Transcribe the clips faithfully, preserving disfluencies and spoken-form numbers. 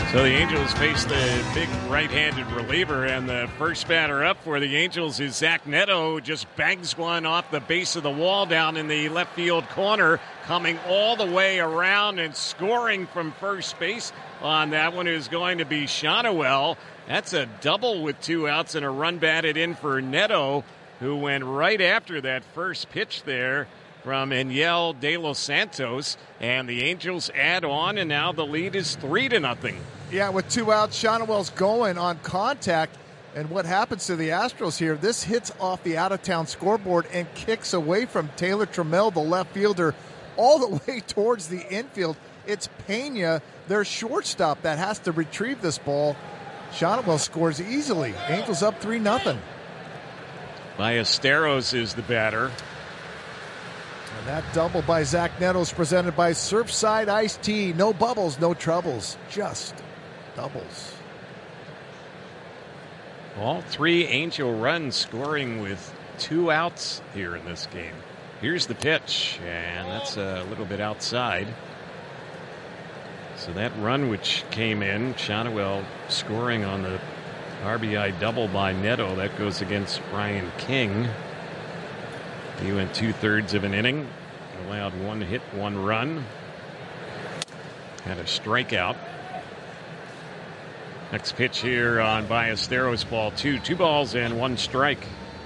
So the Angels face the big right-handed reliever, and the first batter up for the Angels is Zach Neto. Just bangs one off the base of the wall down in the left field corner, coming all the way around and scoring from first base on that one is going to be Shonowell. That's a double with two outs and a run batted in for Neto, who went right after that first pitch there from Enyel De Los Santos, and the Angels add on, and now the lead is three to nothing. Yeah, with two outs, Shonowell's going on contact, and what happens to the Astros here? This hits off the out-of-town scoreboard and kicks away from Taylor Trammell, the left fielder, all the way towards the infield. It's Pena, their shortstop, that has to retrieve this ball. Shonowell scores easily. Angels up three nothing. Ballesteros is the batter. And that double by Zach Neto is presented by Surfside Iced Tea. No bubbles, no troubles, just doubles. All three Angel runs scoring with two outs here in this game. Here's the pitch, and that's a little bit outside. So that run which came in, Shonowell scoring on the R B I double by Neto, that goes against Ryan King. He went two-thirds of an inning, allowed one hit, one run, had a strikeout. Next pitch here on Ballesteros, ball two. Two balls and one strike.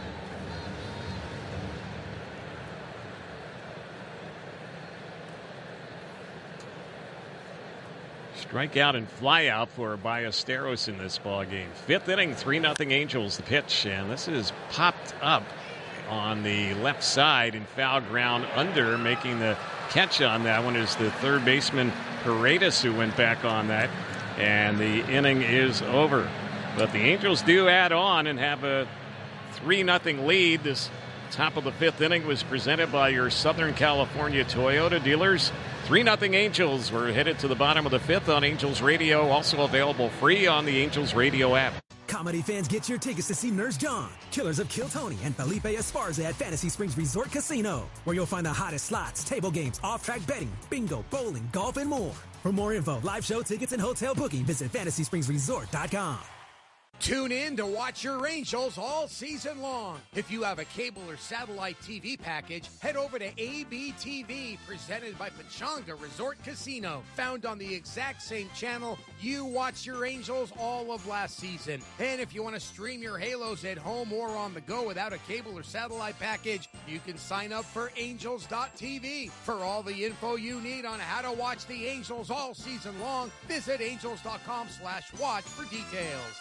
Strikeout and flyout for Ballesteros in this ball game. Fifth inning, three nothing Angels, the pitch, and this is popped up on the left side in foul ground under. Making the catch on that one is the third baseman Paredes, who went back on that, and the inning is over. But the Angels do add on and have a three nothing lead. This top of the fifth inning was presented by your Southern California Toyota dealers. three nothing Angels. We're headed to the bottom of the fifth on Angels Radio, also available free on the Angels Radio app. Comedy fans, get your tickets to see Nurse John, Killers of Kill Tony, and Felipe Esparza at Fantasy Springs Resort Casino, where you'll find the hottest slots, table games, off-track betting, bingo, bowling, golf, and more. For more info, live show tickets, and hotel booking, visit fantasy springs resort dot com. Tune in to watch your Angels all season long. If you have a cable or satellite T V package, head over to A B T V, presented by Pechanga Resort Casino. Found on the exact same channel you watched your Angels all of last season. And if you want to stream your Halos at home or on the go without a cable or satellite package, you can sign up for angels dot t v. For all the info you need on how to watch the Angels all season long, visit angels dot com slash watch for details.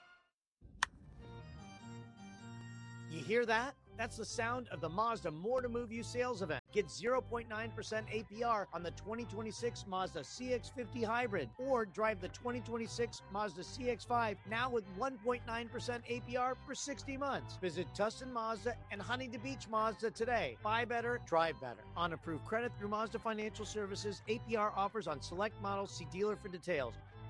You hear that? That's the sound of the Mazda More to Move You sales event. Get zero point nine percent A P R on the twenty twenty-six Mazda C X fifty Hybrid, or drive the twenty twenty-six Mazda C X five now with one point nine percent A P R for sixty months. Visit Tustin Mazda and Huntington Beach Mazda today. Buy better, drive better. On approved credit through Mazda Financial Services. A P R offers on select models. See dealer for details.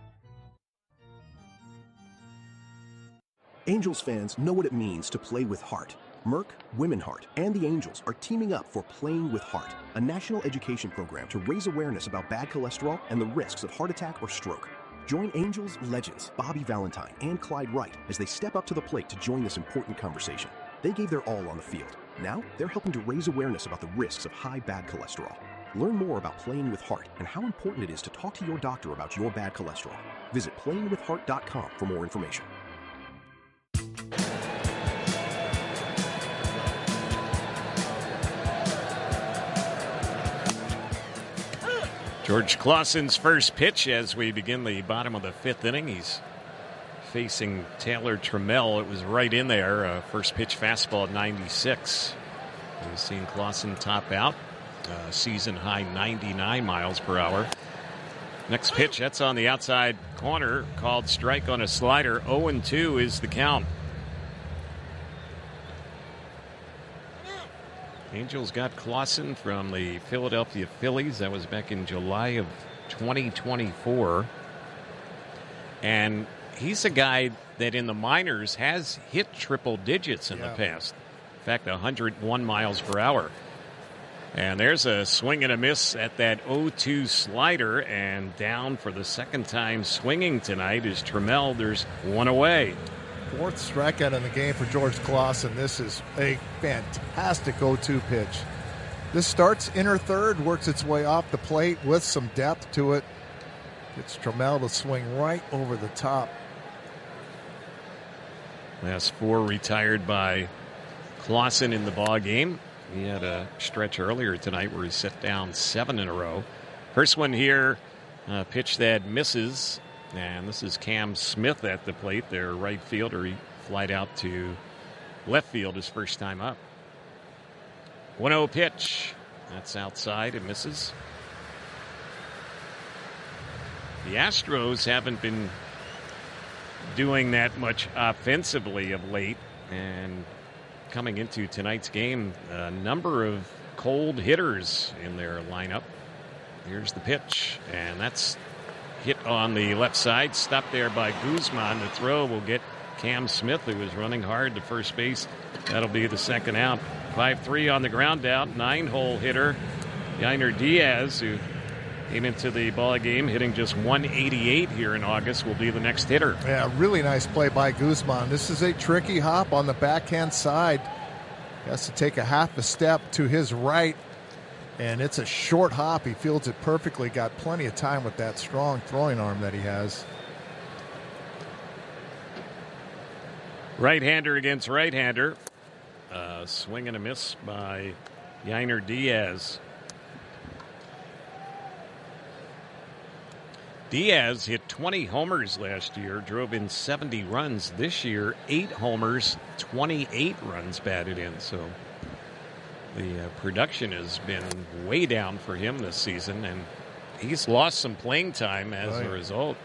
Angels fans know what it means to play with heart. Merck, Women Heart, and the Angels are teaming up for Playing with Heart, a national education program to raise awareness about bad cholesterol and the risks of heart attack or stroke. Join Angels legends Bobby Valentine and Clyde Wright as they step up to the plate to join this important conversation. They gave their all on the field. Now they're helping to raise awareness about the risks of high bad cholesterol. Learn more about Playing with Heart and how important it is to talk to your doctor about your bad cholesterol. Visit playing with heart dot com for more information. George Clausen's first pitch as we begin the bottom of the fifth inning. He's facing Taylor Trammell. It was right in there. Uh, first pitch fastball at ninety-six. We've seen Clausen top out. Uh, season high ninety-nine miles per hour. Next pitch, that's on the outside corner. Called strike on a slider. oh and two is the count. Angels got Clausen from the Philadelphia Phillies. That was back in July of twenty twenty-four. And he's a guy that in the minors has hit triple digits in yeah. the past. In fact, one hundred one miles per hour. And there's a swing and a miss at that oh two slider, and down for the second time swinging tonight is Trammell. There's one away. Fourth strikeout in the game for George Clausen. This is a fantastic oh two pitch. This starts inner third, works its way off the plate with some depth to it. Gets Trammell to swing right over the top. Last four retired by Clausen in the ball game. He had a stretch earlier tonight where he set down seven in a row. First one here, uh, pitch that misses. And this is Cam Smith at the plate, their right fielder. He flied out to left field his first time up. one oh pitch. That's outside. It misses. The Astros haven't been doing that much offensively of late. And coming into tonight's game, a number of cold hitters in their lineup. Here's the pitch. And that's hit on the left side. Stopped there by Guzman. The throw will get Cam Smith, who was running hard to first base. That'll be the second out. five three on the ground out. Nine-hole hitter, Yainer Diaz, who came into the ball game hitting just one eighty-eight here in August, will be the next hitter. Yeah, really nice play by Guzman. This is a tricky hop on the backhand side. He has to take a half a step to his right, and it's a short hop. He fields it perfectly. Got plenty of time with that strong throwing arm that he has. Right-hander against right-hander. Uh, swing and a miss by Yainer Diaz. Diaz hit twenty homers last year, drove in seventy runs. This year, eight homers, twenty-eight runs batted in. So the uh, production has been way down for him this season, and he's lost some playing time as right. a result.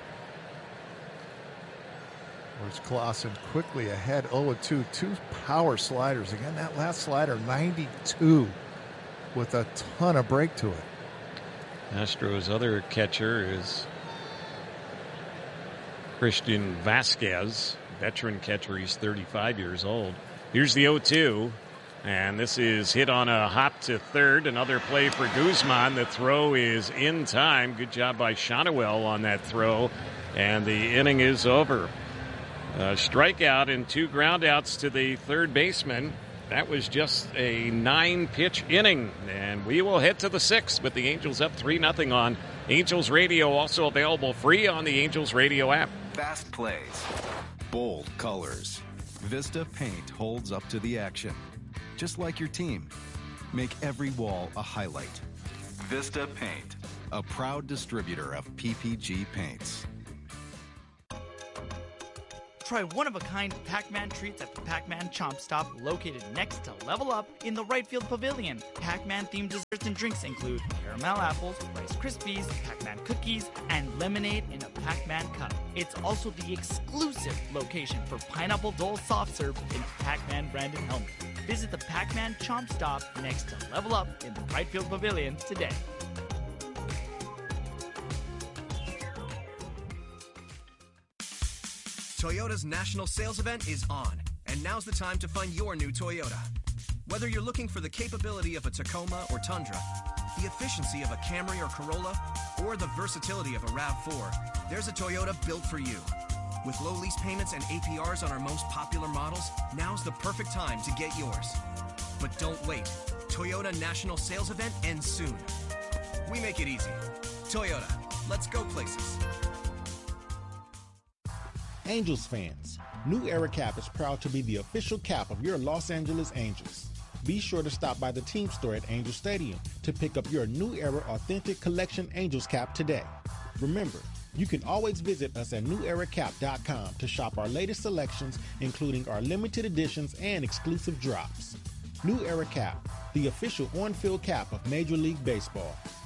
Where's Clausen quickly ahead, oh two, two power sliders. Again, that last slider, ninety-two, with a ton of break to it. Astros' other catcher is Christian Vasquez, veteran catcher. He's thirty-five years old. Here's the oh two, and this is hit on a hop to third. Another play for Guzman. The throw is in time. Good job by Shonowell on that throw, and the inning is over. A strikeout and two groundouts to the third baseman. That was just a nine-pitch inning, and we will head to the sixth with the Angels up three nothing on Angels Radio, also available free on the Angels Radio app. Fast plays, bold colors. Vista Paint holds up to the action. Just like your team, make every wall a highlight. Vista Paint, a proud distributor of P P G paints. Try one-of-a-kind Pac-Man treats at the Pac-Man Chomp Stop, located next to Level Up in the right field pavilion. Pac-Man-themed desserts and drinks include caramel apples, Rice Krispies, Pac-Man cookies, and lemonade in a Pac-Man cup. It's also the exclusive location for Pineapple Dole soft serve in Pac-Man branded helmet. Visit the Pac-Man Chomp Stop next to Level Up in the right field pavilion today. Toyota's national sales event is on, and now's the time to find your new Toyota. Whether you're looking for the capability of a Tacoma or Tundra, the efficiency of a Camry or Corolla, or the versatility of a RAV four, there's a Toyota built for you. With low lease payments and A P Rs on our most popular models, now's the perfect time to get yours. But don't wait. Toyota National Sales Event ends soon. We make it easy. Toyota, let's go places. Angels fans, New Era Cap is proud to be the official cap of your Los Angeles Angels. Be sure to stop by the team store at Angel Stadium to pick up your New Era Authentic Collection Angels cap today. Remember, you can always visit us at new era cap dot com to shop our latest selections, including our limited editions and exclusive drops. New Era Cap, the official on-field cap of Major League Baseball.